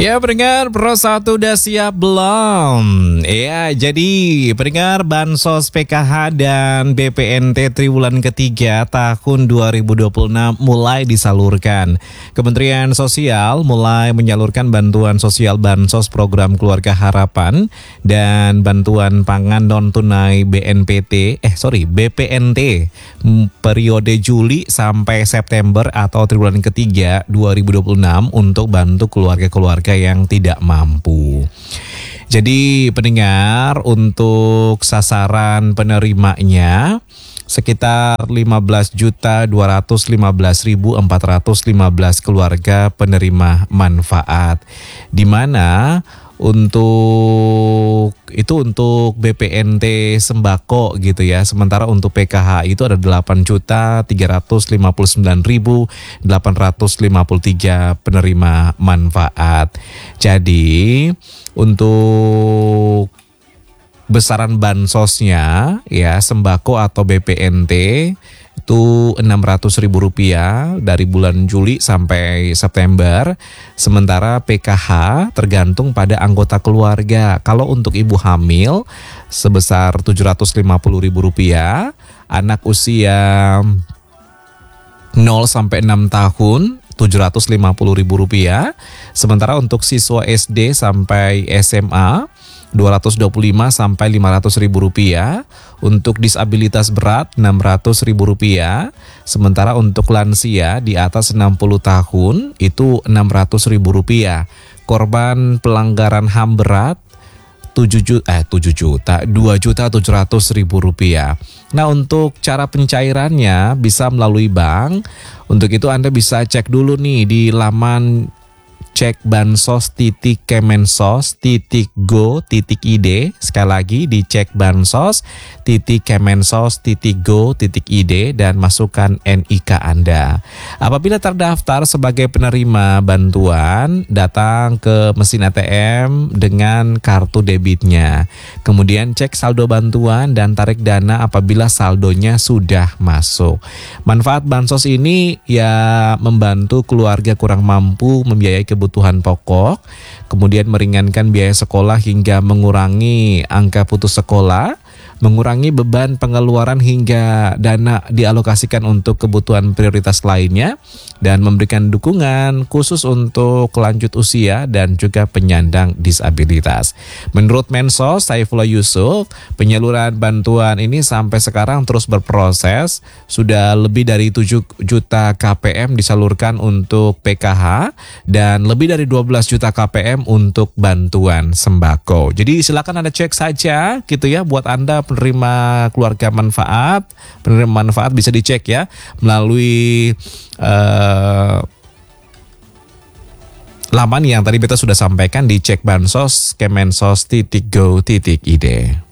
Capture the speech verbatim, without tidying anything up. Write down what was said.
Ya pendengar, Pro satu udah siap belum? Ya, jadi pendengar Bansos P K H dan B P N T triwulan ketiga tahun dua ribu dua puluh enam mulai disalurkan. Kementerian Sosial mulai menyalurkan bantuan sosial Bansos Program Keluarga Harapan dan bantuan pangan non tunai B N P T, eh sorry B P N T periode Juli sampai September atau triwulan ketiga dua ribu dua puluh enam untuk bantu keluarga-keluarga yang tidak mampu. Jadi pendengar, untuk sasaran penerimanya sekitar lima belas juta dua ratus lima belas ribu empat ratus lima belas keluarga penerima manfaat, di mana untuk itu untuk B P N T sembako gitu ya. Sementara untuk P K H itu ada delapan juta tiga ratus lima puluh sembilan ribu delapan ratus lima puluh tiga penerima manfaat. Jadi untuk besaran bansosnya ya, sembako atau B P N T itu enam ratus ribu rupiah dari bulan Juli sampai September. Sementara P K H tergantung pada anggota keluarga. Kalau untuk ibu hamil sebesar tujuh ratus lima puluh ribu rupiah, anak usia nol sampai enam tahun tujuh ratus lima puluh ribu rupiah. Sementara untuk siswa S D sampai S M A dua ratus dua puluh lima sampai lima ratus ribu rupiah. Untuk disabilitas berat enam ratus ribu rupiah. Sementara untuk lansia di atas enam puluh tahun itu enam ratus ribu rupiah. Korban pelanggaran H A M berat tujuh juta, eh tujuh juta, dua juta tujuh ratus ribu rupiah. Nah, untuk cara pencairannya bisa melalui bank. Untuk itu Anda bisa cek dulu nih di laman cek bansos titik kemensos titik go titik id. Sekali lagi dicek bansos titik kemensos titik go titik id dan masukkan N I K Anda. Apabila terdaftar sebagai penerima bantuan, datang ke mesin A T M dengan kartu debitnya. Kemudian cek saldo bantuan dan tarik dana apabila saldonya sudah masuk. Manfaat bansos ini ya membantu keluarga kurang mampu membiayai kebutuhan pokok, kemudian meringankan biaya sekolah hingga mengurangi angka putus sekolah, mengurangi beban pengeluaran hingga dana dialokasikan untuk kebutuhan prioritas lainnya, dan memberikan dukungan khusus untuk lanjut usia dan juga penyandang disabilitas. Menurut Mensos Saifullah Yusuf, penyaluran bantuan ini sampai sekarang terus berproses. Sudah lebih dari tujuh juta K P M disalurkan untuk P K H dan lebih dari dua belas juta K P M untuk bantuan sembako. Jadi silakan Anda cek saja gitu ya, buat Anda penerima keluarga manfaat, penerima manfaat bisa dicek ya melalui uh, laman yang tadi kita sudah sampaikan di cek bansos kemensos titik go titik id.